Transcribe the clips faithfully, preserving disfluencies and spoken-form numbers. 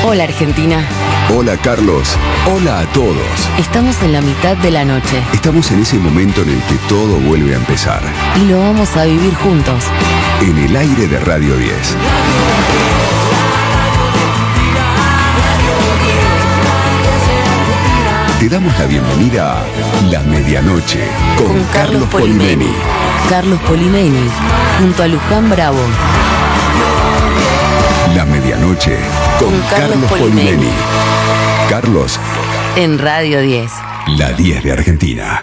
Hola Argentina. Hola Carlos. Hola a todos. Estamos en la mitad de la noche. Estamos en ese momento en el que todo vuelve a empezar. Y lo vamos a vivir juntos. En el aire de Radio diez. Te damos la bienvenida a La Medianoche con, con Carlos, Carlos Polimeni. Polimeni. Carlos Polimeni, junto a Luján Bravo. La Medianoche con, con Carlos, Carlos Polimeni. Polimeni. Carlos. En Radio diez. La diez de Argentina.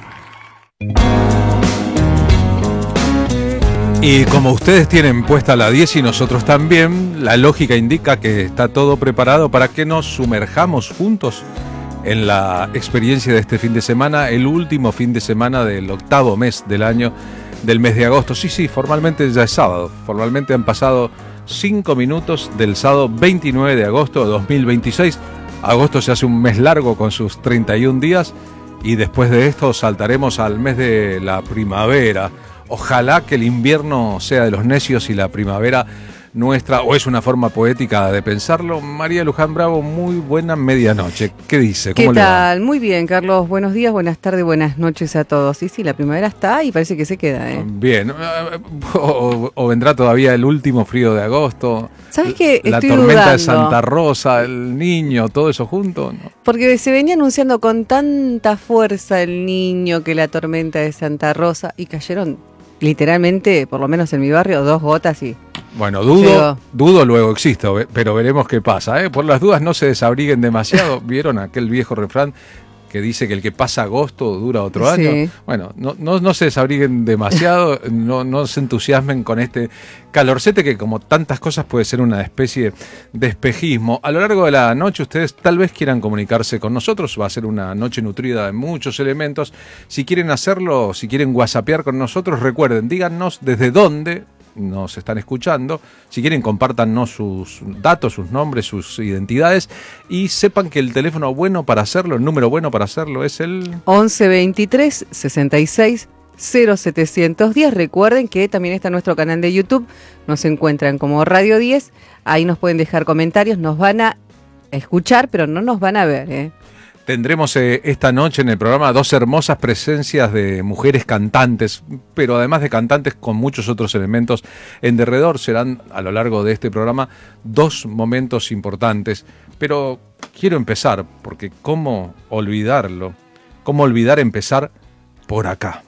Y como ustedes tienen puesta la diez y nosotros también, la lógica indica que está todo preparado para que nos sumerjamos juntos en la experiencia de este fin de semana, el último fin de semana del octavo mes del año, del mes de agosto. Sí, sí, formalmente ya es sábado. Formalmente han pasado cinco minutos del sábado veintinueve de agosto de dos mil veintiséis. Agosto se hace un mes largo con sus treinta y un días y después de esto saltaremos al mes de la primavera. Ojalá que el invierno sea de los necios y la primavera nuestra, o es una forma poética de pensarlo. María Luján Bravo, muy buena medianoche. ¿Qué dice? ¿Cómo ¿Qué le tal? va? Muy bien, Carlos. Buenos días, buenas tardes, buenas noches a todos. Sí, sí, la primavera está y parece que se queda, ¿eh? Bien. O, o vendrá todavía el último frío de agosto. ¿Sabes qué? La Estoy tormenta dudando. de Santa Rosa, el niño, todo eso junto, ¿no? Porque se venía anunciando con tanta fuerza el niño que la tormenta de Santa Rosa y cayeron literalmente, por lo menos en mi barrio, dos gotas y... Bueno, dudo, Llegó. dudo luego existo, pero veremos qué pasa, ¿eh? Por las dudas no se desabriguen demasiado. ¿Vieron aquel viejo refrán que dice que el que pasa agosto dura otro Sí. año? Bueno, no, no, no se desabriguen demasiado, no, no se entusiasmen con este calorcete que, como tantas cosas, puede ser una especie de espejismo. A lo largo de la noche ustedes tal vez quieran comunicarse con nosotros, va a ser una noche nutrida de muchos elementos. Si quieren hacerlo, si quieren whatsappear con nosotros, recuerden, díganos desde dónde nos están escuchando. Si quieren, compártanos sus datos, sus nombres, sus identidades y sepan que el teléfono bueno para hacerlo, el número bueno para hacerlo es el once veintitrés sesenta y seis cero setecientos diez. Recuerden que también está nuestro canal de YouTube, nos encuentran como Radio diez, ahí nos pueden dejar comentarios, nos van a escuchar pero no nos van a ver, ¿eh? Tendremos eh, esta noche en el programa dos hermosas presencias de mujeres cantantes, pero además de cantantes con muchos otros elementos en derredor. Serán a lo largo de este programa dos momentos importantes, pero quiero empezar, porque ¿cómo olvidarlo? ¿Cómo olvidar empezar por acá?